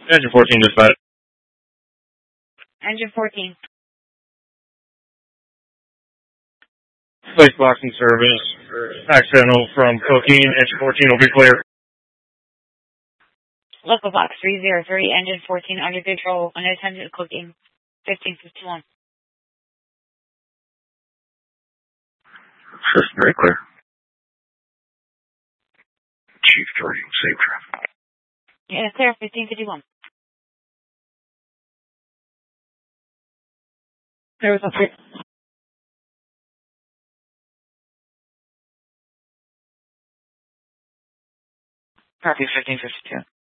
Engine 14 dispatch. Engine 14. Place boxing service for accidental from cocaine. Engine 14 will be clear. Local box 303, engine 14 under control, unattended cooking, 1551. System very clear. Chief 3, safe traffic. Yeah, clear, 1551. There was a copy 1552.